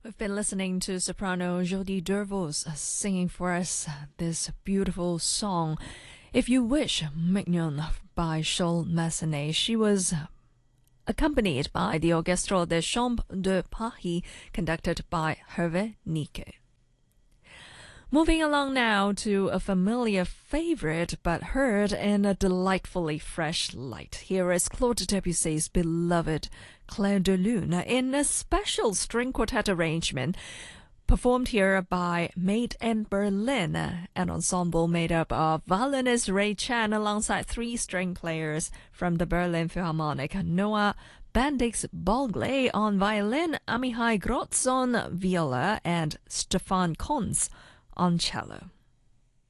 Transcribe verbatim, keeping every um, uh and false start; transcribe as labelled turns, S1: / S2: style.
S1: We've been listening to soprano Jodie Dervos singing for us this beautiful song, If You Wish, Mignon, by Charles Massenet. She was accompanied by the Orchestre des Champs de Paris, conducted by Hervé Niquet. Moving along now to a familiar favorite, but heard in a delightfully fresh light. Here is Claude Debussy's beloved Clair de Lune in a special string quartet arrangement, performed here by Made in Berlin, an ensemble made up of violinist Ray Chan alongside three string players from the Berlin Philharmonic, Noah Bendix Bogley on violin, Amihai Grotz on viola, and Stefan Konz on cello.